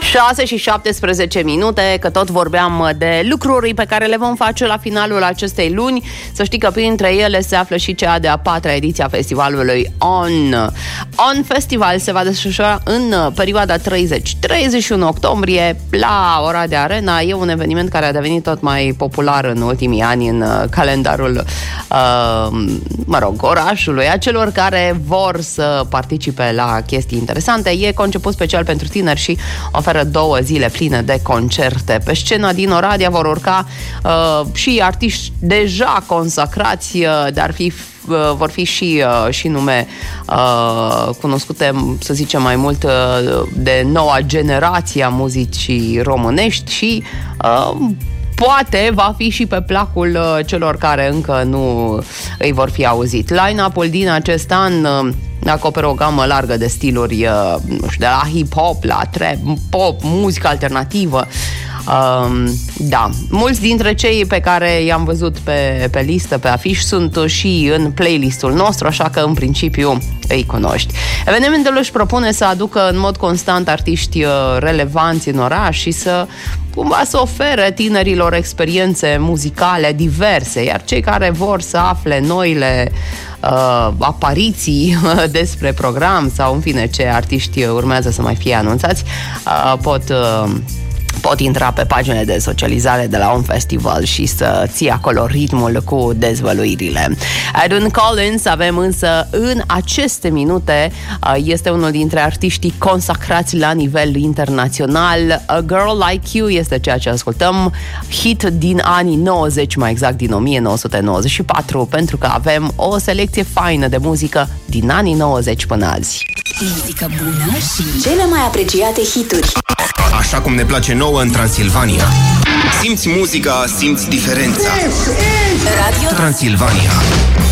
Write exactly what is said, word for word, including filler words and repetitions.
șase și șaptesprezece minute, că tot vorbeam de lucruri pe care le vom face la finalul acestei luni. Să știi că printre ele se află și cea de-a patra ediție a festivalului On. On Festival se va desfășura în perioada treizeci treizeci și unu octombrie la Oradea Arena. E un eveniment care a devenit tot mai popular în ultimii ani în calendarul uh, mă rog, orașului, a celor care vor să participe la chestii interesante. E conceput special pentru tineri și oferă două zile pline de concerte. Pe scena din Oradea vor urca uh, și artiști deja consacrați, uh, dar fi uh, vor fi și, uh, și nume uh, cunoscute, să zicem, mai mult uh, de noua generație a muzicii românești și uh, poate va fi și pe placul uh, celor care încă nu îi vor fi auzit. Line-up-ul din acest an uh, acoperă o gamă largă de stiluri, uh, nu știu, de la hip-hop, la trap, pop, muzică alternativă. Uh, da, mulți dintre cei pe care i-am văzut pe, pe listă, pe afiș, sunt și în playlistul nostru, așa că în principiu îi cunoști. Evenimentul își propune să aducă în mod constant artiști uh, relevanți în oraș și să cumva să ofere tinerilor experiențe muzicale diverse, iar cei care vor să afle noile uh, apariții despre program sau în fine ce artiști urmează să mai fie anunțați, uh, pot... Uh, pot intra pe paginile de socializare de la On Festival și să ții acolo ritmul cu dezvăluirile. Aaron Collins avem însă în aceste minute, este unul dintre artiștii consacrați la nivel internațional. A Girl Like You este ceea ce ascultăm, hit din anii nouăzeci, mai exact din o mie nouă sute nouăzeci și patru, pentru că avem o selecție faină de muzică din anii nouăzeci până azi. Muzică bună și cele mai apreciate hituri. Așa cum ne place nouă în Transilvania. Simți muzica, simți diferența. Radio Transilvania.